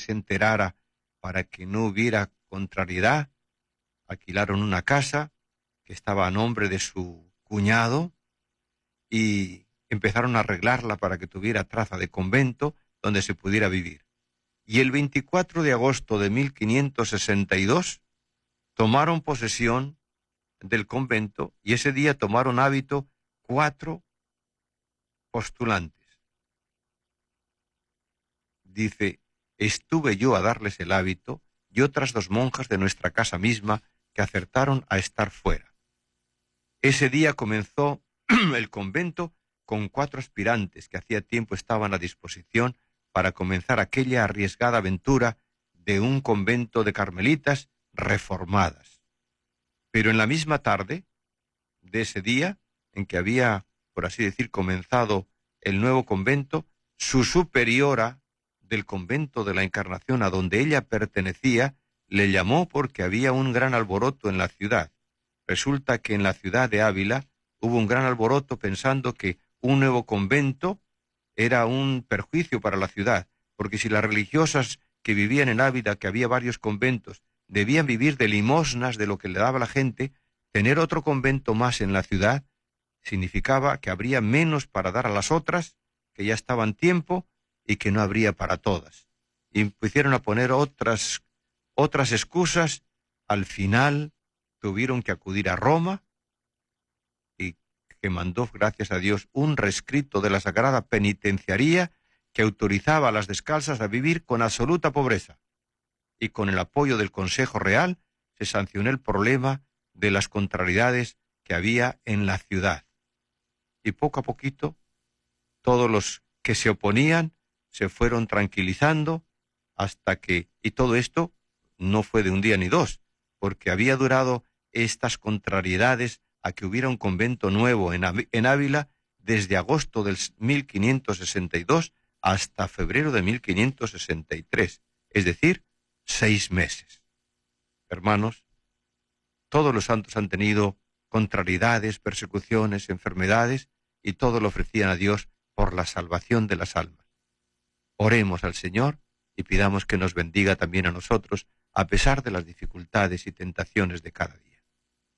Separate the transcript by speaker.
Speaker 1: se enterara para que no hubiera contrariedad. Alquilaron una casa que estaba a nombre de su cuñado y empezaron a arreglarla para que tuviera traza de convento donde se pudiera vivir. Y el 24 de agosto de 1562 tomaron posesión del convento y ese día tomaron hábito 4 postulantes. Dice, estuve yo a darles el hábito y otras 2 monjas de nuestra casa misma que acertaron a estar fuera. Ese día comenzó el convento con 4 aspirantes que hacía tiempo estaban a disposición para comenzar aquella arriesgada aventura de un convento de carmelitas reformadas. Pero en la misma tarde de ese día, en que había, por así decir, comenzado el nuevo convento, su superiora del convento de la Encarnación, a donde ella pertenecía, le llamó porque había un gran alboroto en la ciudad. Resulta que en la ciudad de Ávila hubo un gran alboroto pensando que un nuevo convento era un perjuicio para la ciudad, porque si las religiosas que vivían en Ávila, que había varios conventos, debían vivir de limosnas de lo que le daba la gente, tener otro convento más en la ciudad significaba que habría menos para dar a las otras, que ya estaban tiempo, y que no habría para todas. Y pusieron a poner otras excusas. Al final tuvieron que acudir a Roma, y que mandó, gracias a Dios, un rescrito de la Sagrada Penitenciaría que autorizaba a las descalzas a vivir con absoluta pobreza. Y con el apoyo del Consejo Real se sancionó el problema de las contrariedades que había en la ciudad. Y poco a poquito, todos los que se oponían se fueron tranquilizando hasta que, y todo esto no fue de un día ni 2, porque había durado estas contrariedades a que hubiera un convento nuevo en Ávila desde agosto del 1562 hasta febrero de 1563, es decir, 6 meses. Hermanos, todos los santos han tenido contrariedades, persecuciones, enfermedades, y todo lo ofrecían a Dios por la salvación de las almas. Oremos al Señor y pidamos que nos bendiga también a nosotros, a pesar de las dificultades y tentaciones de cada día.